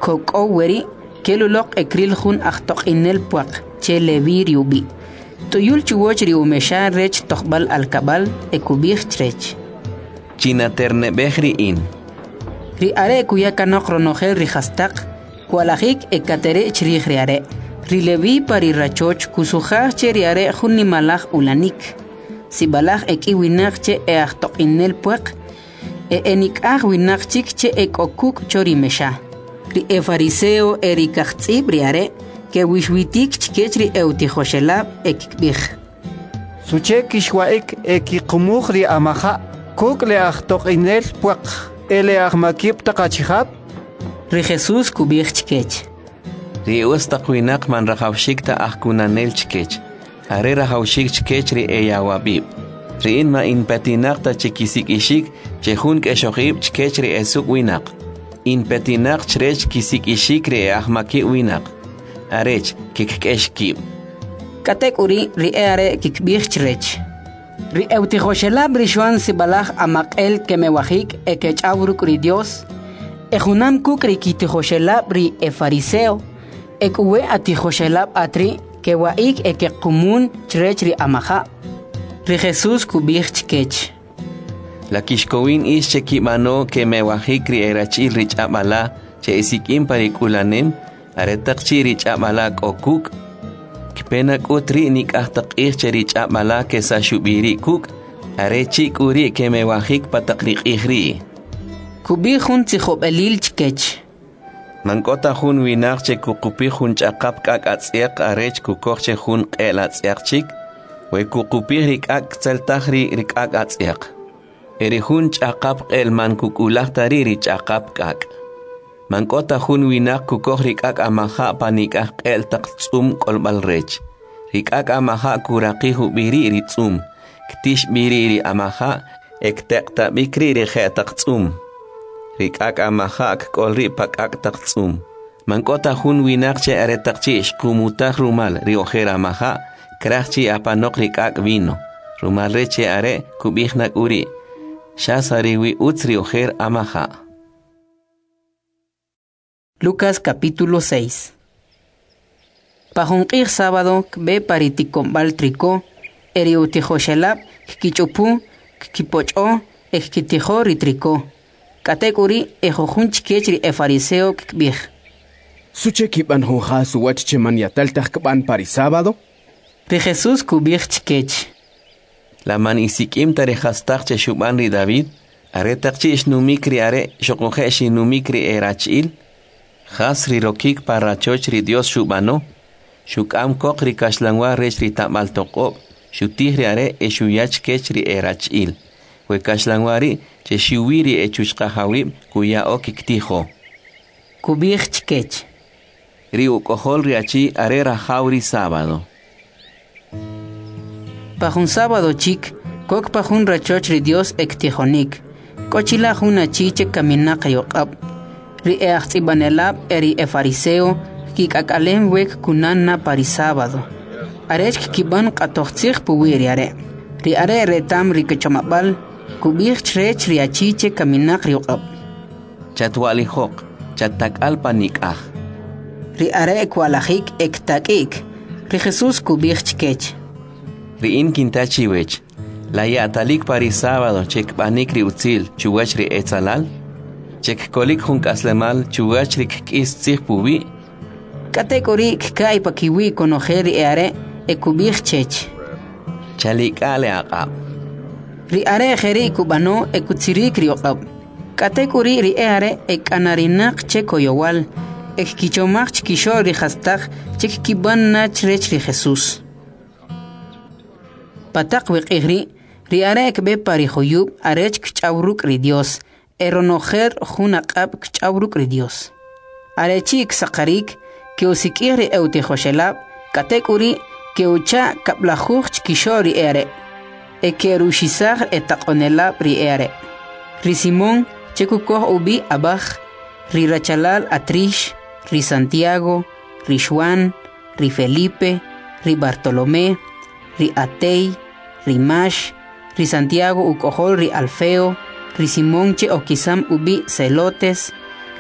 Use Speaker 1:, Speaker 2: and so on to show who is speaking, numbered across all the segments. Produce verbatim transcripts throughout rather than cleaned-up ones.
Speaker 1: koko weri kelulok ekril hun achtok inel puak che levi riubi tuyul chuwoch riumesha rech tokbal alkabal ekubich trech
Speaker 2: china terne behri in
Speaker 1: ri are kuya kanok ronogel ri hastak kualajik ekatere chrij ri are ri levi pari rachoch kusuja che ri are hunni malaj ulanik si balaj ekiwinak che e achtok inel puak e enik ah winak chik che ekokuk chorimesha ri e fariseo erikachtib ri are que wishwitik chkechri eutijoshelab ekikbij
Speaker 3: suche kishwaik ekiqumuj ri amaja kuk le achtok inel puak ele ahmakib taqachihab
Speaker 1: ri Jesús kubij chkech
Speaker 2: ri ustaqwinak man rajawshikta ahkunanel chkech are rajawshik chkech ri eyawabib ri inma inpetinaqta chikisik ishik chejun keshoqib chkech ri esuk winaq inpetinaq chrech kisik ishik ri ahmaki winaq arech kikeshkib
Speaker 1: katek uri ri are kikbij chrech ri eutijoshelab rishwan sibalaj amaqel kemewajik ekechawruk ri Dios ejunam kuk ri kitijoshelab ri e fariseo ekuwe atijoshelab atri kewaik ekekumun chrech ri amaja ri Jesús kubij chkech
Speaker 2: la kishkowin is chekimano kemewajik ri erachil ri ch'abala che isikim parikulanem aretaqchi ri ch'abala kokuk kpena kutri nik'ajtaqij che ri ch'abala kesashubiri kuk arechi kuri kemewajik pataqriqijri
Speaker 1: kubij jun tzijob'elil chkech
Speaker 2: mankota jun winaq che kuqupi jun ch'aqap k'ak atz'eq arech kukoj che jun q'el atz'eq chik we kuqupi ri k'ak tzeltaj ri ri k'ak atz'eq eri jun ch'aqap q'el man kukulaj tari ri ch'aqap k'ak mankota jun winaq kukoj ri k'ak amaja panik'aj q'el taq tz'um k'olb'al rech ri k'ak amaja kuraqij ub'iri ri tz'um ktix b'iri ri amaja ekteqtab'ik ri ri je' taq tz'um ri k'ak amaja kk'ol ri pa k'ak taq tz'um mankota jun winaq che aretaqchi xqumutaj rumal ri ojer amaja krajchi apanoq ri k'ak vino rumal re che are kub'ij nak'uri xasariwi utz ri ojer amaja.
Speaker 1: Lucas capítulo seis. Pajunqij sábado kbe paritikombal triko eriutijoshelab kichupu kipoch'o ekitijo ri triko katekuri ejojun chkech ri e fariseo kbij
Speaker 4: suche kiban honja suwach cheman yataltaj kban pari sábado
Speaker 1: ri Jesús kubij chkech
Speaker 2: la man isikim tarejastaj che shuban ri David aretaqchi ishnumik ri are shoqoje shinumik ri erachil Jas ri rokik parachoch ri Dios shubano shukam kok ri kashlangwa rech ri tamal toqob shutih ri are e shuyach kech ri erachil we kashlangwari che shiwiri e chushqahawib kuya okiktijo
Speaker 1: kubij chkech
Speaker 2: ri ukohol ri achi are rajawri sábado
Speaker 1: pajun sábado chik kok pajun rachoch ri Dios ektijonik kochila jun achi che kaminaq yoqab ri e achtsibanelab eri e fariseo kik'akalem wek kunan na pari sábado arech kiban qatoqtzij puwiri are ri are retam ri kechomabal kubij chrech ri achiche kaminaq ri uqab
Speaker 2: chatwalijoq chatak'al panik'aj
Speaker 1: ri are kualajik ektak'ik ri Jesús kubij chkech
Speaker 2: ri in kintachiwech la ya'talik pari sábado chekb'anik ri utzil chuwach ri etzalal chekkolik jun k'aslemal chuwach ri k'is tzij puwi
Speaker 1: katekori k'ay pakiwi konojer ri are ekubij chech
Speaker 2: chalik'ale aqab
Speaker 1: ri are jeri kubano ekutzirik ri oqab katekori ri are ek'anarinaq che koyowal ekkichomaj chkixo ri jastaj chekkiban na chrech ri Jesús pataq wiq'ij ri are ekbe pari joyub arech kch'awruk ri Dios eronojer jun aqab kch'awruk ri Dios arechi ksaqarik que usik'ij ri eutijoshelab katekuri que ucha kaplajuj chkixo ri are e que rushizaj etaqonelab ri are ri Simón chekukoj ubi abaj ri rachalal atrish ri Santiago ri Juan ri Felipe ri Bartolomé ri Atei ri Mash ri Santiago ukojol ri Alfeo ri Simón che okisam ubi Celotes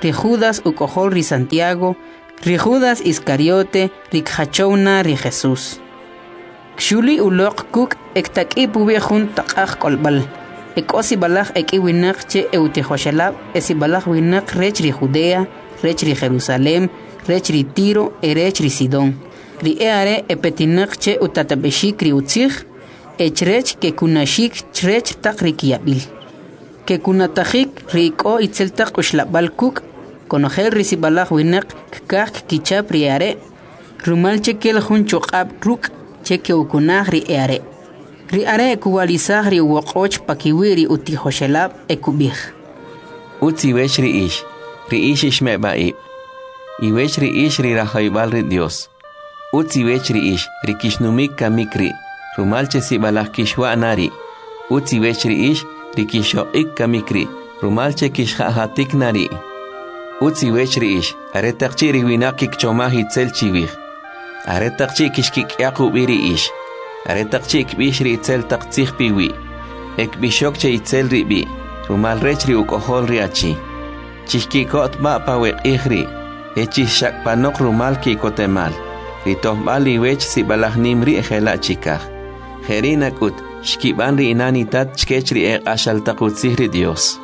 Speaker 1: ri Judas ukojol ri Santiago, ri Judas Iscariote, ri kjachowna ri Jesús. Kxuli uloq kuk ektak'i pubi jun taqaj kolbal. Ekosi balaj eki winak che eutijoshelab, esi balaj winak rech ri Judea, rech ri Jerusalem, rech ri Tiro, erech ri Sidón. Ri eare epetinak che utatabeshik ri utzij, echrech ke kunashik chrech tak ri kiabil. Ke kunatajik ri ko itzeltak ushlabal kuk, konojel ri si balaj winak kak kichap ri eare, rumal che kel jun chokab ruk, che ke ukunaj ri eare. Ri are kuwalizaj ri woqoch pakiwiri utijoshelab ekubij.
Speaker 2: Utzi wech ri ish, ri ish ish me baib. I wech ri ish ri rajaibal ri Dios. Utzi wech ri ish, ri kishnumik kamikri, rumalche si balaj kishwa nari. Utzi wech ri ish, ri kishoik kamikri, rumalche kishhahatik nari. Utzi wech ri ish, are takchi ri winakik chomahi tzel chivij. Are takchi kishkik yakubiri ish. Are takchi ikbish ri itzel taktzih piwi. Ek bishok che itzel ri bi. Rumal rech ri ukohol ri achi. Chishkikot ma pa wek ihri. Echi shak panok rumal ki kotemal. Ri tohbal li wech si balahnim ri ejela chikaj. Jerina kut shkiban ri inani tat chkech ri ek ashal takutzih ri Dios.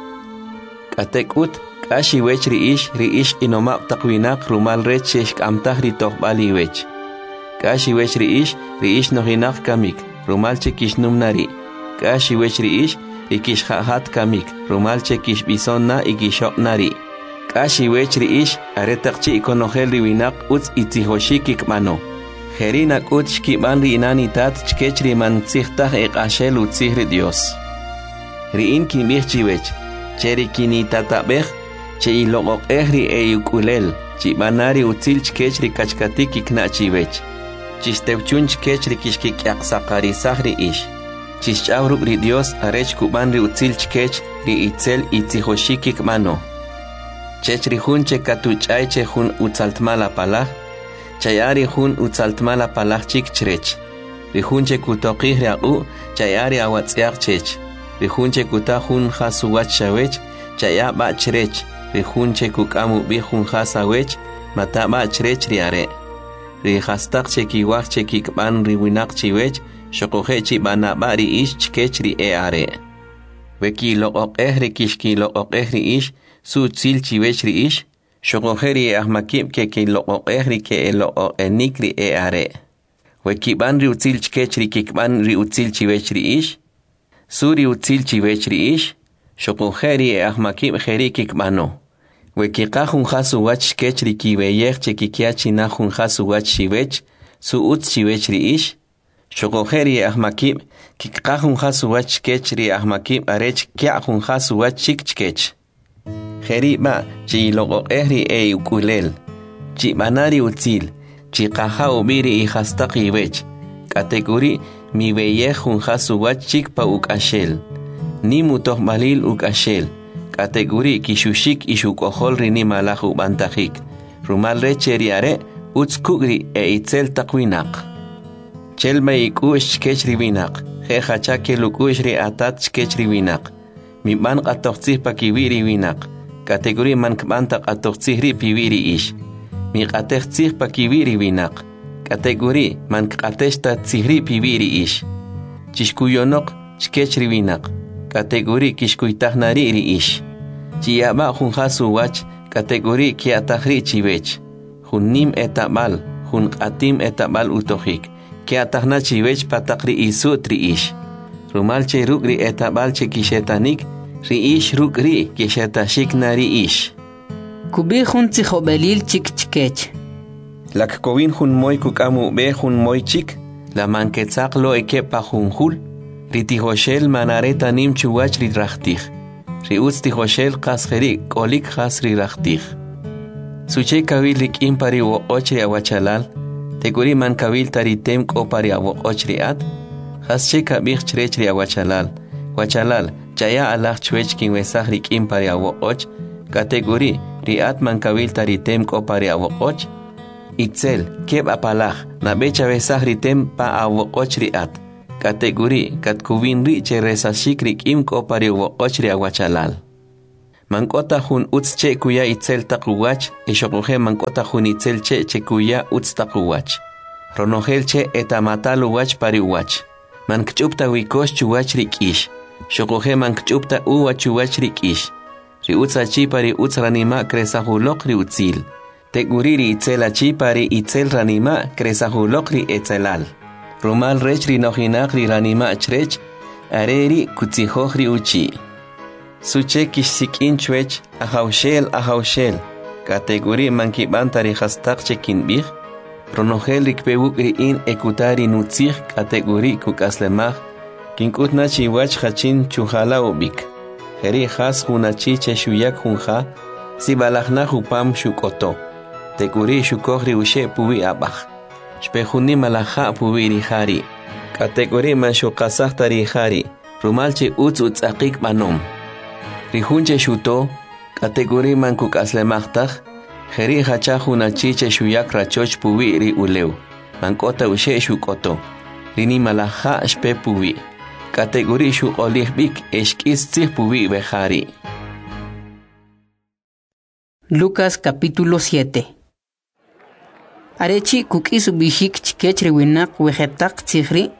Speaker 2: Katek ut kashi wech ri ish ri ish inomap takwinak rumal rech sheshk amtah ri tohbal li wech. Kashi wech ri ish, ri ish nohinak kamik, rumalche kishnum nari. Kashi wech ri ish, ri kishhahat kamik, rumalche kishbison na ikishok nari. Kashi wech ri ish, aretakchi ikonojel ri winak utz itzihoshikik mano. Jerinak ut shkiban ri inani tat chkech ri mantzihtaj ek ashel utzih ri Dios. Ri in kinbih chiwech, che ri kini tatabej, che ilogok eh ri eyukulel, chibanari utzil chkech ri kachkatik ikna chiwech. Chistewchun chkech ri kishkik yaksakarizaj ri ish. Chischawruk ri Dios arech kuban ri utzil chkech ri itzel itzihoshikik mano. Chech ri jun che katuchay che jun utzaltmala palaj, chayari jun utzaltmala palaj chik chrech. Ri jun che kutokij ri aku, chayari awatziak chech. Ri jun che kuta jun jasuwach shawech, chaya ba chrech. Ri jun che kukamu bi jun jasawech, mata ba chrech ri are. Ri hastak che kiwaj che kikban ri winak chiwech, shokoje chi banaba ri ish chkech ri e are. Weki loqok eh ri kishki loqok eh ri ish, su tzil chiwech ri ish, shokoje ri ahmakim ke ki loqok eh ri ke e loqok enik ri e are. Weki ban ri utzil chkech ri kikban ri utzil chiwech ri ish, su ri utzil chiwech ri ish, shokoje ri e ahmakim jeri kikbano. Weki qajun jasu wach kech ri kiweyej che kikiachi najun jasu wach shiwech, su utz shiwech ri ish, shokojeri ahmakib, kikqajun jasu wach kech ri ahmakib arech kiajun jasu wach chik chkech. Jeri ba, chi logo ehri e ukulel, chi banari utzil, chi qaja ubiri i hastaqi wech, kategori mi weyejun jasu wach chik pa ukashel, ni mutoh malil ukashel, kategori kishushik ishukojol rini malahu bantajik. Rumal recheri are utskugri e itzel takwinak. Chelma ikush chkech riwinak. Jeja chake lukush ri atat chkech riwinak. Mi man qatoqtzih pa kiwiri winak. Kategori man kbanta qatoqtzih ri piwiri ish. Mi qateqtzih pa kiwiri winak. Kategori man qateshta tzihri piwiri ish. Chishkuyonok chkech riwinak. Kategori kishkuytahnari ri ish. Chiyaba jun jasu wach, kategori kiatahri chiwech. Jun nim etabal, jun qatim etabal utojik. Kiatahna chiwech patakri isutri ish. Rumal che rukri etabal che kishetanik, ri ish rukri kishetashik nari ish.
Speaker 1: Kubi jun tzihobelil chik chkech.
Speaker 2: Lak kovin jun moy kukamu be jun moy chik, la manketzak lo ekepa jun jul, ritihoshel manareta nim chuwach ridrachtich. Ri utzti hoshel qasjeri kolik khasri rachtich. Suche kawilik impari wo ochri awachalal, teguri man kawil taritem kopari awo ochri at, hasche kabich chrechri awachalal, wachalal, chaya alach chwech kin wesahrik impari awo och, kategori ri at man kawil taritem kopari awo och, itzel keb apalach, na becha wesahritem pa awo ochri at. Kategori kat kuvin ri che resashik rik im kopari wo ochri awachalal. Mankota hun utz che kuya itzel taquwach, eshokuhe mankota hun itzel che che kuya utz taquwach. Ronogel che etamatal uwach pari uwach. Mankchupta wikosh chuwach rikish. Shokuhe mankchupta uwa chuwach rikish. Ri utza chi pari utz ranima kresahulok ri utzil. Teguriri itzela chi pari itzel ranima kresahulok ri etzelal. Rumal rech ri nohinak ri ranima chrech, areri kutzihoj ri uchi. Suche kishsikin chwech, ahaushel ahaushel. Kategori mankibantari hastak chekinbih. Ronogel rikpewuk ri in ekutari nutzih kategori kukaslemah. Kinkutna chiwach hachin chuhala ubik. Heri has hunachi cheshuyak hunha. Sibalachna hupam shukoto. Teguri shukogri ushe puwi abach. Shpehuni malaha puwi rihari. Kategori man shukasah tarihari. Rumalche utz utz akik manom. Rihunche shuto. Kategori man kukaslemahtaj. Heri hacha hunachi cheshuyak rachoch puwi ri uleu. Mankota ushe shukoto. Rini malaha shpe puwi. Kategori shukolih bik eshkis tzih puwi behari.
Speaker 1: Lucas capítulo siete. Arechi kukisu bishik chikechri winak wejetak tzihri.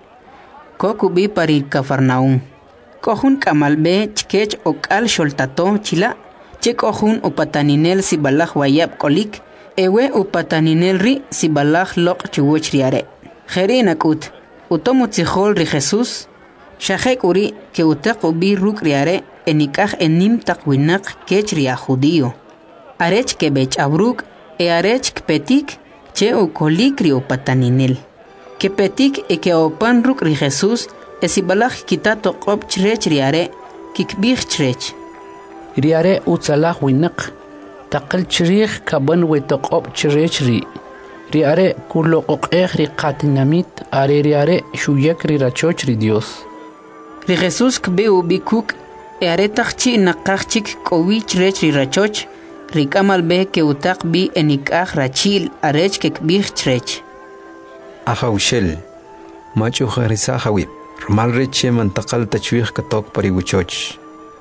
Speaker 1: Kokubi parir Cafarnaum. Kohun kamalbe chikech okal sholtato chila. Chekohun upataninel sibalach wayab kolik. Ewe upataninel ri sibalach lok chiwochriare. Jeri nakut. Utomu tzihol ri Jesús. Shahek uri ke utak ubi ruk riare enikaj enim tak winak kechri a judío. Arech que bech abruk e arech que petik che o colicri o pataninel. Que petik e que o pan ruk ri Jesús e si balach quitato qop chrech riare kikbich chrech.
Speaker 5: Riare utsalah winak taqal chrich kaban wetoqop chrech ri. Riare kulo qoqeh ri qatinamit are riare shuyak ri rachoch ri Dios.
Speaker 1: Ri Jesús kbe ubikuk e are tachchi naqachik kowi chrech ri rachoch. Rikamal be que utak bi enikaj rachil arech que kbich chrech.
Speaker 6: Ahaushel. Machu harisa hawib. Romal reche mantakal tachwih katok paribuchoch.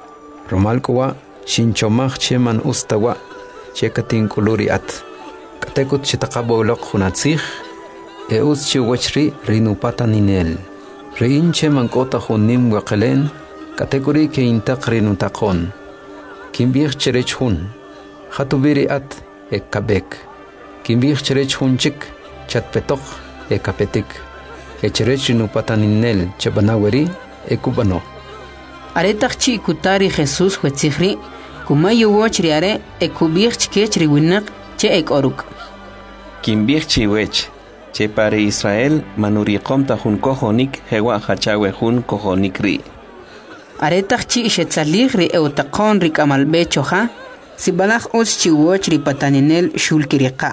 Speaker 6: Romal kowa shinchomach cheman ustawa chekatin kuluri at. Katekut chitakabo lok hunatzich. E us chiwachri rinupata ninel. Rein cheman kota hunim wakelen. Kategori ke intak rinutakon. Kimbich cherech hun. Hatubiri at ekabek. Kimbich cherech hunchik chatpetok ekapetik. Echerech nupataninel chabanaweri ekubano.
Speaker 1: Aretachchi kutari Jesús huetzihri kumayu wochriare ekubich chkechri winak che ekoruk.
Speaker 2: Kimbich chiwech. Che pare Israel manuriqom tahun kohonik hewa hachawe hun kohonik ri.
Speaker 1: Aretachchi shetzalig ri eutaqon ri kamalbe choja. Sibalach os chiwoch ri pataninel shulkiriqa.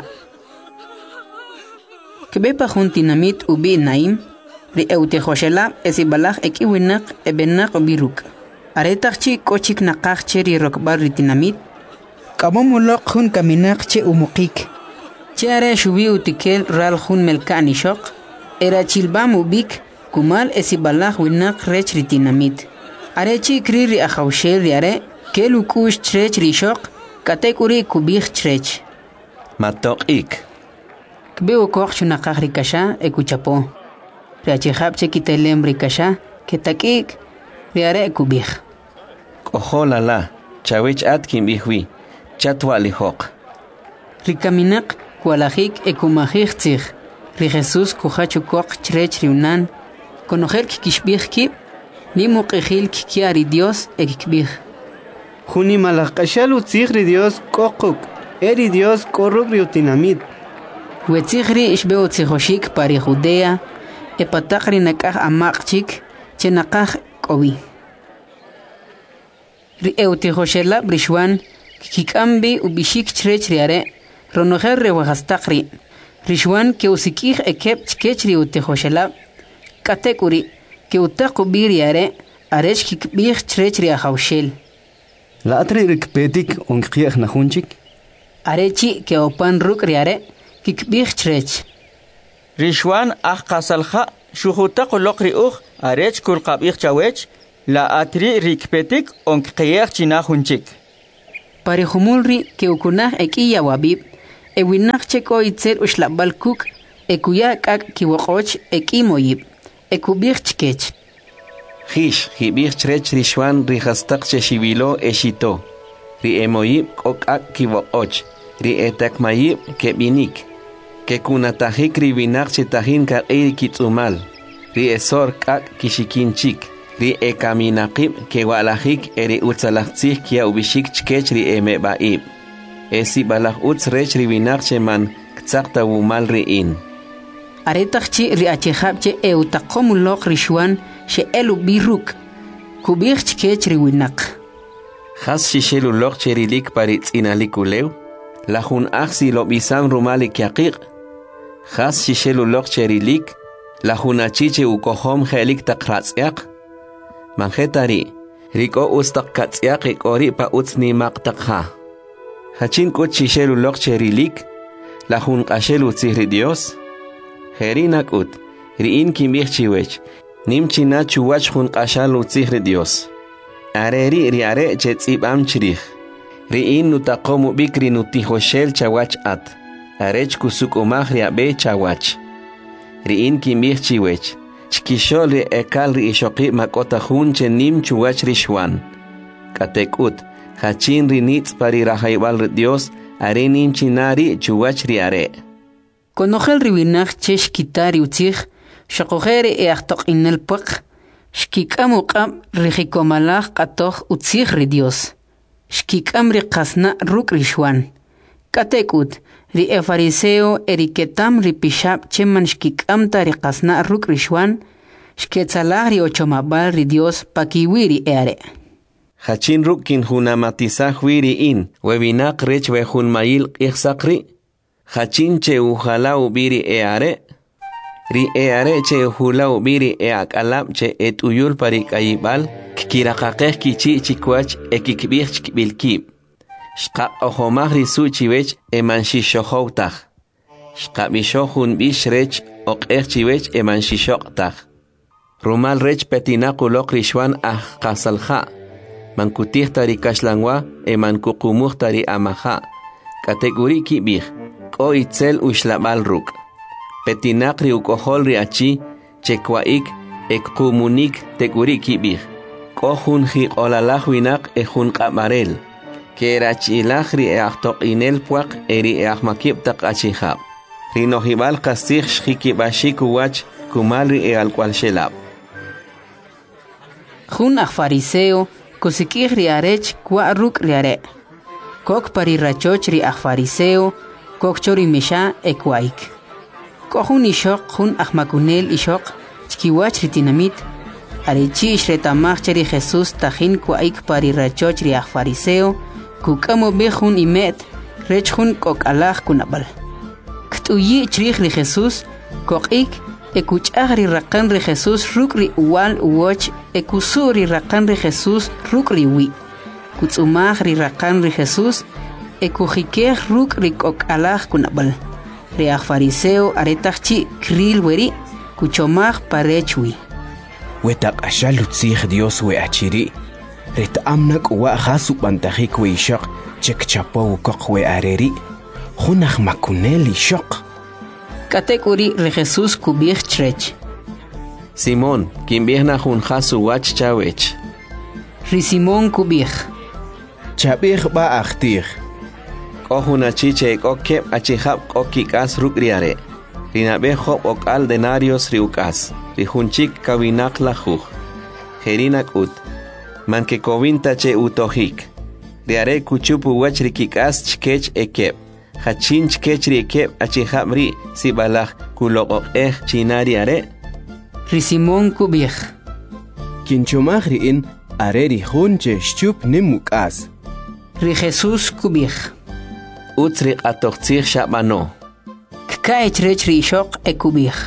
Speaker 1: Kebepa juntinamit ubi naim, ri eutejoshela esibalach ekiwinak ebenak biruk. Aretachchi kochik naqachche ri rokbar ri tinamit. Kabomulok hun kaminakche umukik. Chare shubi utikel ral hun melkani shok. Era chilbam ubik kumal esibalach winak rech ri tinamit. Arechi kri ri ahaushel ri are, kelukush chrech ri shok. Kategori kubich chrech.
Speaker 2: Matok ik.
Speaker 1: Kbeo koch chunakaj rikasha ekuchapo. Riachihap chekitelem rikasha ketakik riare kubich.
Speaker 2: Kohola la. Chawech at kimbihwi. Chatwa lihok.
Speaker 1: Rikaminak kualajik ekumajik tzich. Ri Jesús kuhachu koch chrech riunan. Konojer kikishbich kip. Ni muqejil kikiari Dios ekikbich.
Speaker 3: Juni malakashal utzigri Dios kokuk. Eri Dios korruk riutinamit.
Speaker 1: Wetzigri ishbeo tzijoshik pari Judea. Epatakri nakaj amakchik. Chenakaj kobi. Ri eutijoshela brishwan. Kikambi ubishik chrech riare. Ronojer rewajastakri. Rishwan ke usikij ekep chkech riutijoshela. Katekuri. Ke utakubi riare. Arech kikbich chrech riahaushel.
Speaker 7: La atri rikpetik onkiech na hunchik.
Speaker 1: Arechi ke opan ruk riare kikbich chrech.
Speaker 8: Rishwan ah qasalha shuhuta qoloqri uq arech kulqabich chawech la atri rikpetik onkiech china hunchik.
Speaker 1: parejumulri que ukunaj ekiya wabib, e winaj cheko itzer ushlabal kuk, e kuya kak kiwokoch ekimoyib, e kubich chkech.
Speaker 2: Hish, hibich trech rishwan rihastak cheshibilo eshito. Ri emoyib kokak kiwokoch, ri etakmayib kebinik. Ke kunatajik ri winak chetahin ka eiri kitsumal. Ri esor kak kishikinchik. Ri ekaminakib ke walajik eri utzalachtzih kia ubishik chkech ri emebaib. Esi balaj utz rech ri winak cheman ktsakta wumal ri in.
Speaker 1: Aretakchi ri achejabche eutakomulok rishwan she elu biruk. Kubich chkech ri winak.
Speaker 2: Has shishelu lok cherilik paritz inalikulew. La jun aksi lo bisam rumalik yaqiq. Has shishelu lok cherilik. La jun achiche ukohom helik takratziak. Manjetari. Riko ustak katziak ikori pa utzni maktakha. Hachin kut shishelu lok cherilik. La jun ashelu tzihri Dios. Herinak ut. Riin kimbich chiwech. Nimchina chuwach jun ashalu tzihri Dios. Areri riare chetzib am chirich. Riin nutakomu bikri nutihoshel chawach at. Arech kusuk umach riabe chawach. Riin kimbich chiwech. Chkishol ri ekal ri ishoqi makota hun chenim chuwach rishwan. Katekut. Hachin ri nitz pari rahaybal Dios. Are nim chinari chuwach riare.
Speaker 1: Konojel riwinach chesh kitari utzich. Shakojere e achtok inel puk. Shkikam uqam rihikomalach qatoh utzich ri Dios. Shkikam ri qasna ruk rishwan. Katekut, ri e fariseo eriketam ri pishab cheman shkikam ta ri qasna ruk rishwan. Shketzalah ri ochomabal ri Dios pakiwiri eare.
Speaker 2: Hachin rukin hunamatizah wiri in, webinak rech wehun mail ichsakri. Hachin che uhala ubiri eare. Ri eare che hula ubiri e akalab che et uyul parik ayibal, kikirakakeh kichi chikwach e kikbich chikbilkib. Shka ohomah risu chiwech e manshishohoutach. Shka bishohun bish rech okeh chiwech e manshishokhtach. Rumal rech petinakulok rishwan ah kasalha. Mankutih tari kashlangwa e mankukumuh tari amaha. Kategori kibich, ko itzel ushlabal ruk. Petinak ri ukohol ri achi, chekwaik, ek kumunik teguri kibir. Kohun hi olalach winak e hun kamarel. Kerachilach ri e achtok inel puak eri e achmakib tak achihab. Ri nohibal kastih shikibashik uwach kumal ri e alkwal shelab.
Speaker 1: Hun ach fariseo, kusikih ri arech kwa ruk ri are. Kok pari rachoch ri ach fariseo, kok chori misha e kwaik. Kohun ishok hun ahmakunel ishok chkiwach ritinamit arechi ishretamach cheri Jesus tajin kwaik pari rachoch ri fariseo kukamo behun imet rech hun kok alach kunabal ktuyi chrich ri Jesus kokik ekuchah ri raqan ri Jesus rukri uwal uwoch ekusuri raqan ri Jesus rukri wi kutsumach ri raqan ri Jesus ekujikeh rukri kok alach kunabal Reach fariseo aretachchi kril weri kuchomach parechui.
Speaker 4: Wetak ashalutzich Dios we achiri. Ret amnak wa khasu bantahik we shaq chek chapo kok we areri. Hunach makuneli shaq.
Speaker 1: Katekuri re Jesus kubich trech.
Speaker 2: Simón, quien viene hun khasu wach chawech.
Speaker 1: Ri Simón kubich.
Speaker 4: Chabich ba achtir.
Speaker 2: Kohuna chiche kokep achihab kokikas rukriare. Rinabe hop okal denarios riukas. Rihunchik kawinak lahuj. Herinak ut. Manke kovinta che utohik. Riare kuchupu wach rikikas chkech ekep. Hachin chkech rikep achihab ri sibalach kulok eh chinariare.
Speaker 1: Ri Simón kubich.
Speaker 4: Kinchomach riin are rihunche shchup nimukas.
Speaker 1: Ri Jesus kubich.
Speaker 2: Utsri atochtzir shabano.
Speaker 1: Kkaech rech ri ishok ekubich.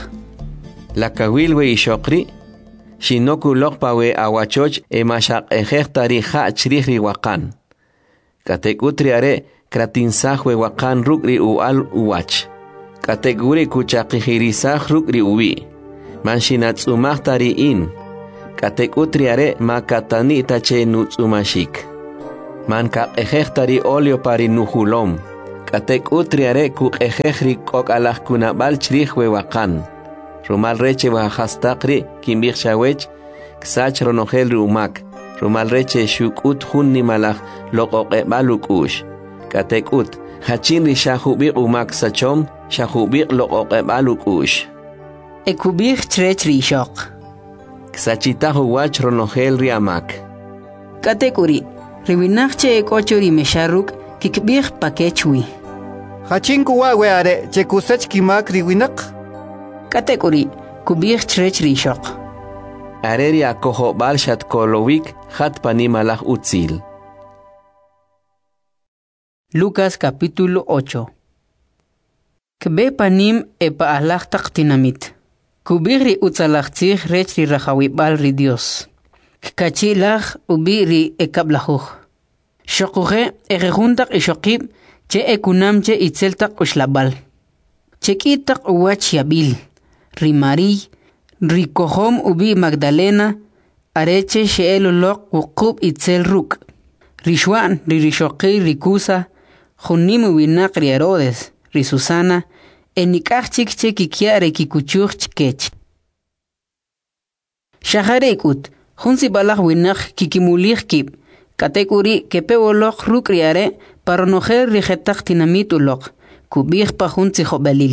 Speaker 2: La kawil we ishokri. Shinoku lokpa we awachoch e mashak ejektari ha chrih ri wakan. Katek utri are kratinsah we wakan rukri ual uwach. Katek uri kuchakihirisah rukri uwi. Manshinatsumak tari in. Katek utri are makatani tache nutsumashik. manka ejechtari olio pari nuhulom, katek utriare kuk ejechri kok alach kunabal chrich wewakan. Rumal reche wahastakri kimbir shawech, ksach ronogel rumak, rumal reche shukut hunni malach lokok ebaluk ush. Katek ut, hachinri shahubir umak sachom, shahubir lokok ebaluk ush.
Speaker 1: Ekubir chrech rishok.
Speaker 2: Ksachitahu wach ronogel riamak.
Speaker 1: Katekuri, riwinakche ekochuri mesharuk kikbir pakechui.
Speaker 3: Hachin kuwa weare chekusach kimak riwinak.
Speaker 1: Katekuri, kubir chrech rishok.
Speaker 2: Areri akoho balshat kolowik hat panimalach utzil.
Speaker 1: Lucas capítulo ocho. Kbe panim epa alach taktinamit. Kubiri utzalachtzich rech ri rachawibal ri Dios. Kachilach ubiri ekablahuch. Shokuhe erejuntak ishokib che ekunamche itzeltak ushlabal. Chekitak uwach yabil. Ri Mari, ri kohom ubi Magdalena, areche sheelolok wukub itzel ruk. Ri Shwan, ri rishoki rikusa, junimu winak ri Herodes, ri Susana, enikach chikche kikiare kikuchuch chkech. Shaharekut, junsi balach winak kikimulich kib, katekuri kepewolok ruk riare, paronojer rijetak tinamitulok, kubich pa junsi jobalil.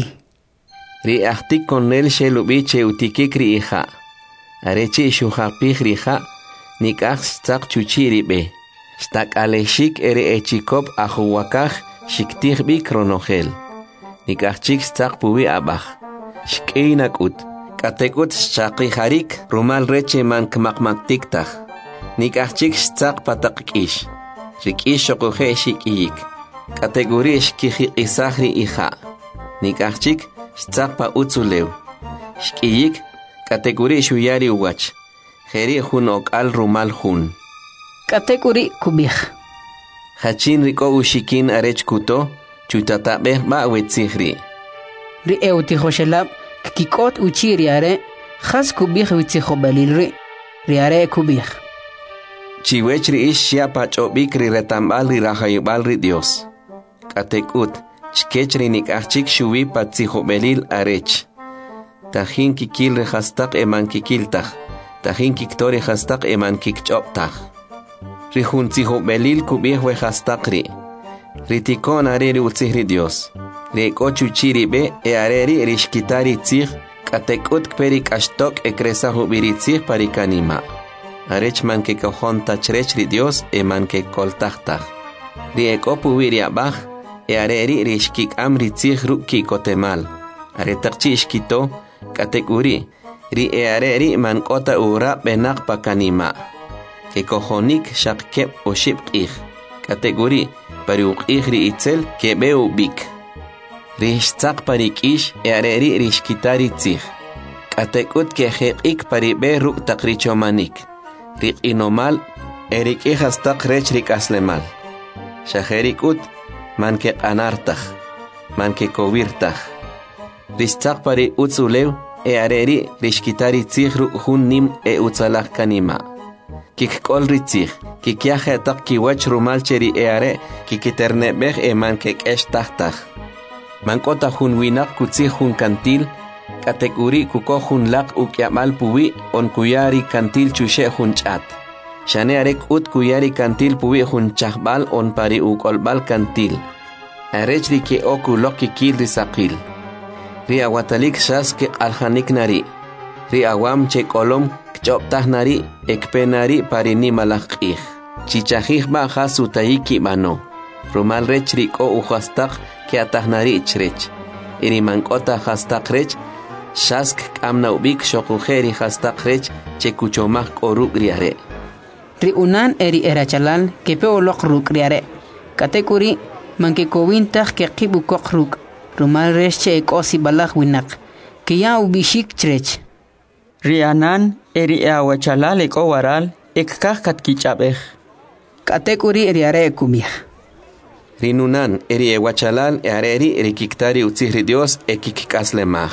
Speaker 2: Ri ahtik konel shelubiche utikikri iha. Areche shuhapich riha, nikach stak chuchiri be. Stak aleshik ere echikop ahuwakach shiktich bi kronogel. Nikachik stak puwi abach. Shkeinak ut. Katekut shaki harik rumal reche man kmakmaktiktach. Nikachik stak patakish. Rikish shokuhe shikiyik. Kategori shkihi isahri iha. Nikachik Stzakpa utzulew. Shkiyik, kategori shuyari uwach. Jeri hun ok al rumal hun.
Speaker 1: Kategori kubich.
Speaker 2: Hachin riko ushikin arech kuto, chutatabeh ba wetzihri.
Speaker 1: Ri eutihoshelab, kikot uchiriare, has kubich witzihobalilri. Riare kubich.
Speaker 2: Chiwechri ish shiapach obik ri retambal ri rahayubal ri Dios. Katekut. Chkechri nikachik shuwi patzihobelil arech. Tajin kikil rehastak eman kikiltach. Tajin kiktori hastak eman kikchoptach. Rihun tzihobelil kubih wehastakri. Ritikon areri utzihri Dios. Rikochu chiri be e areri rishkitari tzih. Katekut kperik ashtok ekresahu biritzih parikanima. Arech man ke kohon tachrechri Dios eman ke koltachtach. Riekopu viriabach. E areri rishkik amri tzih rukki kotemal. Aretakchi ishkito, katekuri. Ri e areri man kota ura benak pakanima. Ke kohonik shakkep o shipkih. Katekuri, pari ukih ri itzel ke beu bik. Rishtzak parik ish e areri rishkitari tzih. Katekut ke hekik pari be ruk takrichomanik. Rik inomal, erik ihastak rech rik aslemal. Shaherikut, man ke anartach, man ke kovirtach. Rishtzak pari utzulew, e areri rishkitari tzihru hun nim e utzalach kanima. Kik kol ritzich, kik yahe tak kiwach rumalcheri e are, kikiterne bech e man ke kesh tachtach. Man kota hun winak kutzih hun kantil, katekuri kuko hun lak ukyamal puwi, on kuyari kantil chushe hun chat. Shane arek ut kuyari kantil puwi hun chahbal on pari ukolbal kantil. Arechri ke oku loki kil risakil. Ri awatalik shas ke alhanik nari. Ri awam che kolom kchoptah nari ekpenari pari ni malakih. Chichahih ba hasu taiki mano. Rumal rechri ko uhastak ke atah nari ichrech. Iri mankota hastak rech. Shask amna ubik shokuheri hastak rech che kuchomah koruk riare.
Speaker 1: Ri unan eri erachalal ke peolok ruk riare. Katekuri manke kowintach ke kibu kokruk. Rumal reche ekosi balak winak. Ke ya ubishik chrech.
Speaker 8: Rianan eri awachalal eko waral ekkah kat kichabeh.
Speaker 1: Katekuri riare ekubih.
Speaker 2: Rinunan eri ewachalal e areri eri kiktari utzihri Dios e kikikaslemah.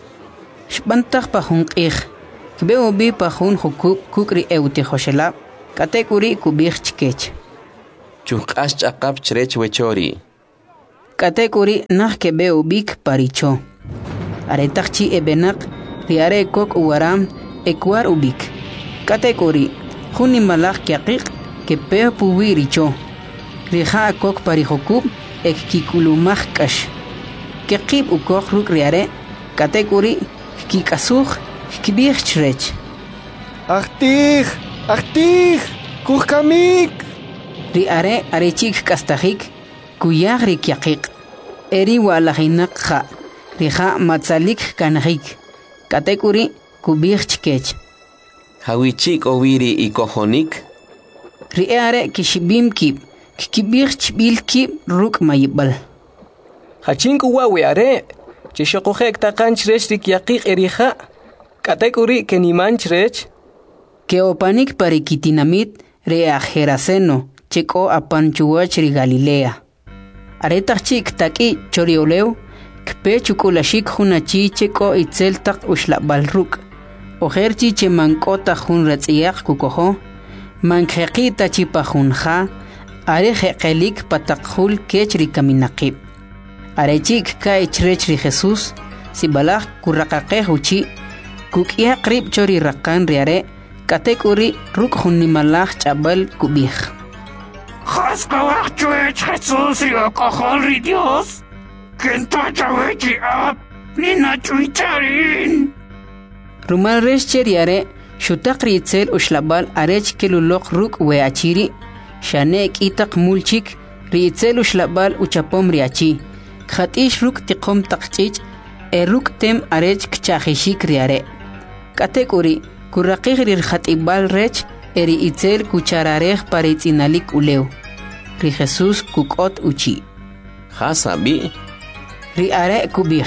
Speaker 1: Shbantach pa hun ich. Kbe ubi pa hun hukuk kukri eutihoshelab. Katekuri kubich chkech.
Speaker 2: Chuk'ash ch'aqap chrech wechori.
Speaker 1: Katekuri nah kebe ubik paricho. Aretakchi ebenak riare kok uwaram ekwar ubik. Katekuri juni malak kiaqiq kepe puwiricho. Rija kok parijokub ek kikulumaj kash. Kekib ukok ruk riare katekuri kikasuj kibich chrech.
Speaker 3: Achtih, achtih, kukamik.
Speaker 1: Riare arechik kastajik kuyag rikiaqiq. Eri walajinak ja. Rija matzalik kanjik. Katekuri kubich chkech.
Speaker 2: Hawichik owiri ikojonik.
Speaker 1: Riare kishibim kib. Kibich chbil kib ruk mayibal.
Speaker 9: Hachinku wawe are. Chishokojek takan chrech rikiaqiq erija. Katekuri keniman chrech.
Speaker 1: Keopanik parikitinamit reajeraceno. Cheko apanchuach ri Galilea. Aretachik taki chorioleu. Kpe chukulashik hunachi cheko itzel tak ushlabal ruk. Ojerchi che mankota hun ratziyak kukojo. Manjeqita chipajunja. Are jeqelik patakhul kechri kaminaqib. Arechik ka ichrechri Jesús. Sibalaj kurraqaqej uchi. Kukia qrib chori raqan riare. Katekuri ruk hunimalaj chabal kubij.
Speaker 10: Jaskawaj chuech Jesús riokojol ri Dios. Kentachawechi ab. Nina chuicharin.
Speaker 1: Rumal resh riare. Shutaqri itzel ushlabal arech kelulok ruk weachiri. Shanek itaq mulchik. Riitzel ushlabal uchapom riachi. Khatish ruk tiqom taqchich. Eruk tem arech kchajishik riare. Katekuri. Kurraqig rir khatibal rech. Eri itzel kuchararej paritzinalik uleu. Ri Jesús kukot uchi.
Speaker 2: Hasabi.
Speaker 1: Ri are kubij.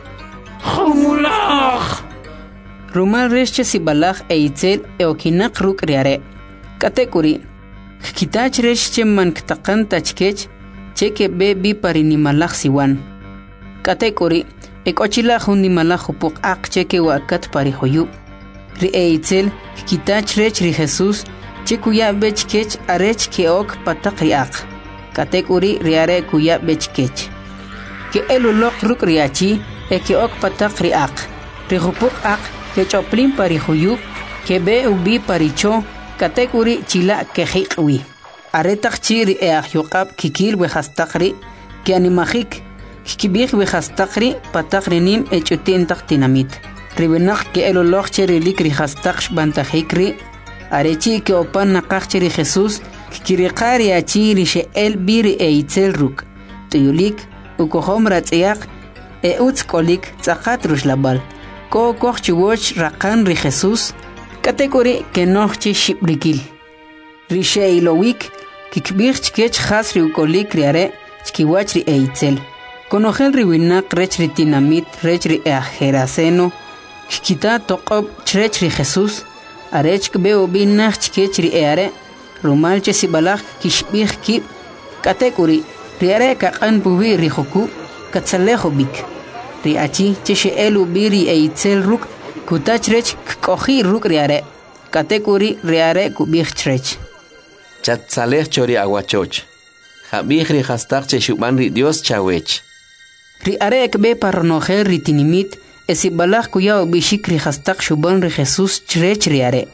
Speaker 10: Humulaj.
Speaker 1: Rumal resche sibalaj e itzel eokinak ruk riare. Katekuri. Kitach resche man ktaqan tachkech. Cheke be bi parinimalaj siwan. Katekuri. Ekochila hunimalaj upuk ak cheke wakat parihoyub. Ri e itzel kitach rech ri Jesús. Chekuya bechkech arech keok patak riak. Katekuri riare kuya bechkech. Ke elulok ruk riachi. E keok patak riak. Rihupuk ak. Que choplin parijuyub, que be ubi paricho, katekuri chila que hikwi. Aretak chiri e ahyokab kikil wehastakri, que animajik, kibig wehastakri, patakrinim e chutintak tinamit. Ribenak que eloloch cheri likri hastaksh bantajikri, arechi que opan nakach cheri Jesús, kirikari achiri she el biri e itzel ruk. Tuyulik, ukohom ratziak, e utskolik, tzakat rushlabal. Ko koch chiwoch rakan ri Jesús. Katekuri que nochi shibrikil. Rishe ilowik. Kikbich chkech has ri ukolik riare. Chkiwach ri eitzel. Konogel ri winak rech ri tinamit rech ri eajeraceno. Kikita toqob chrech ri Jesús. Arech kbeo binach chkech ri eare. Rumal che sibalach kishbich kib. Katekuri. Riare kakan bubi ri joku. Katzalejo bik. Riachi cheshe elu biri e itzel ruk kutachrech kohi ruk riare. Katekuri riare kubich trech.
Speaker 2: Chatzalech chori aguachoch. Habich ri hastak che shuban ri Dios chawech.
Speaker 1: Riare ekbe parnojer ritinimit esibalach kuyao bishik ri hastak shuban ri Jesús trech riare.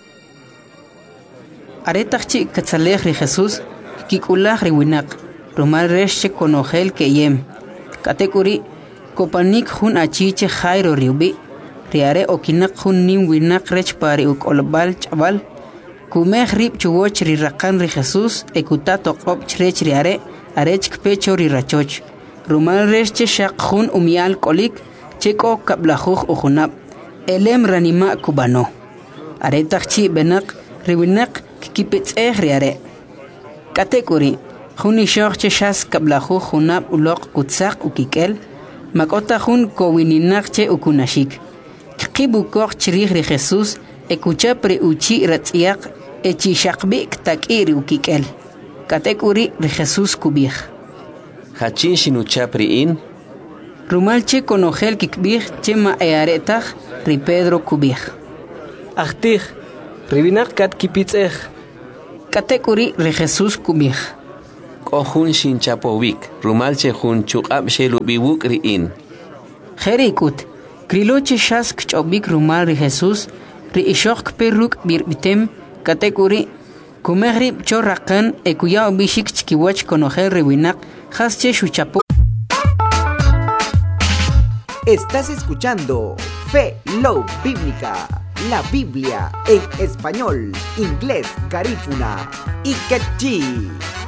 Speaker 1: Aretachchi katzalech ri Jesús kikulach ri winak. Rumal resche konogel keyem. Katekuri Kopanik hun achiche Jairo riubi. Riare okinak hun nim winak rech pari ukolbal chabal. Kumeh rib chuwoch ri rakan ri Jesús. Ekutato qop chrech riare. Arech kpecho ri rachoch. Rumal reche shak hun umial kolik. Cheko kablajuj ujunab. Elem ranima kubano. Aretachchi benak riwinak kikipetz eh riare. Katekuri. Hun ishorche shas kablajuj junab ulok kutzak ukikel. Makota hun kowininak ukunashik. Kibu koch chirih ri Jesús. Ekucha pre uchi ratziak. Echi shakbi ktakiri ukikel. Katekuri ri Jesús kubij.
Speaker 2: Hachin shinucha priin.
Speaker 1: Rumalche konogel kikbij chema earetach ri Pedro kubij.
Speaker 9: Achtih. Ribinak kat kipitzech.
Speaker 1: Katekuri re Jesús kumij.
Speaker 2: Kohun shinchapowik, rumalche hun chukab shelubiwuk riin.
Speaker 1: Jerikut, kriloche shas kchobik rumal re Jesús, ri ishok perruk birbitem, katekuri, kumehri chorrakan ekuya bishik chkiwach konojer rewinak, hasche shuchapo.
Speaker 11: Estás escuchando Fe Love Bíblica, la Biblia en español, inglés, garífuna y quechí.